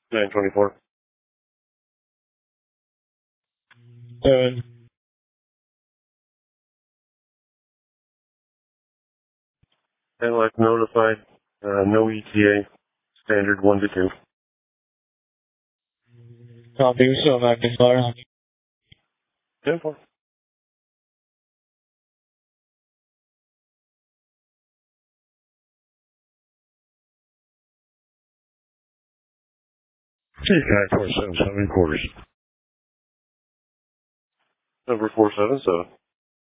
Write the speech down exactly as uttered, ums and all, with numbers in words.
nine twenty-four. Seven. Analyze notified. Uh, no E T A. Standard one to two. Copy, we're still on active fire. ten four. nine four seven seven quarters. Number four seven seven.